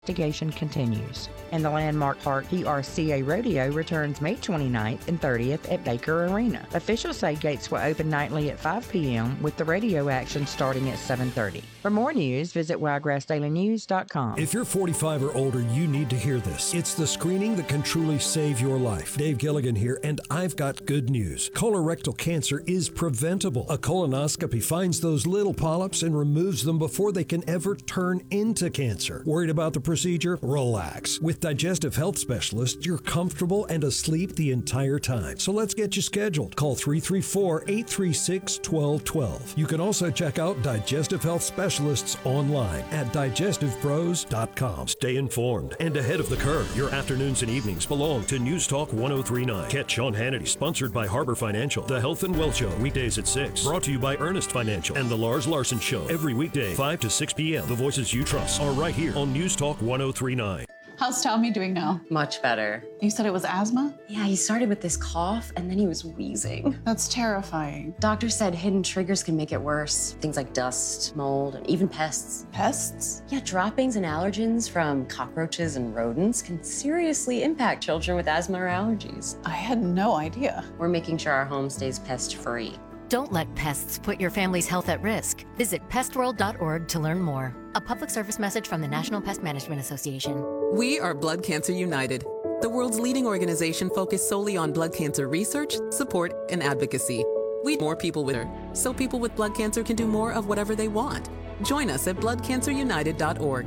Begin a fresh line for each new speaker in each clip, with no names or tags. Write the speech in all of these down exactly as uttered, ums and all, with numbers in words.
Investigation continues. And the landmark Park P R C A Rodeo returns May twenty-ninth and thirtieth at Baker Arena. Officials say gates will open nightly at five p.m. with the rodeo action starting at seven thirty. For more news, visit wiregrass daily news dot com.
If you're forty-five or older, you need to hear this. It's the screening that can truly save your life. Dave Gilligan here, and I've got good news. Colorectal cancer is preventable. A colonoscopy finds those little polyps and removes them before they can ever turn into cancer. Worried about the procedure? Relax. With Digestive Health Specialists, you're comfortable and asleep the entire time. So let's get you scheduled. Call three three four, eight three six, one two one two. You can also check out Digestive Health Specialists online at digestive pros dot com. Stay informed and ahead of the curve. Your afternoons and evenings belong to News Talk one oh three point nine. Catch Sean Hannity, sponsored by Harbor Financial. The Health and Wealth Show, weekdays at six. Brought to you by Ernest Financial and the Lars Larson Show. Every weekday, five to six p.m. The voices you trust are right here on News Talk one oh three point nine.
How's Tommy doing now?
Much better.
You said it was asthma?
Yeah, he started with this cough and then he was wheezing.
That's terrifying.
Doctor said hidden triggers can make it worse. Things like dust, mold, and even pests.
Pests?
Yeah, droppings and allergens from cockroaches and rodents can seriously impact children with asthma or allergies.
I had no idea.
We're making sure our home stays pest-free.
Don't let pests put your family's health at risk. Visit pest world dot org to learn more. A public service message from the National Pest Management Association.
We are Blood Cancer United, the world's leading organization focused solely on blood cancer research, support, and advocacy. We need more people with her, so people with blood cancer can do more of whatever they want. Join us at blood cancer united dot org.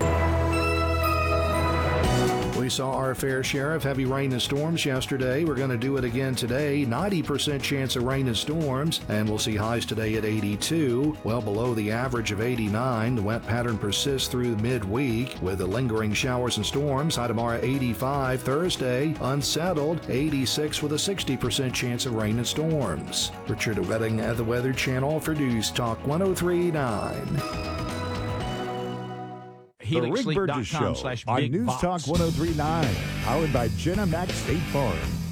We saw our fair share of heavy rain and storms yesterday. We're going to do it again today. ninety percent chance of rain and storms, and we'll see highs today at eighty-two, well below the average of eighty-nine. The wet pattern persists through midweek with the lingering showers and storms. High tomorrow eighty-five. Thursday, unsettled, eighty-six with a sixty percent chance of rain and storms. Richard Wedding at the Weather Channel for News Talk one oh three point nine.
The Rick Burgess Show on News Talk one oh three point nine, powered by Jenna Max State Farm.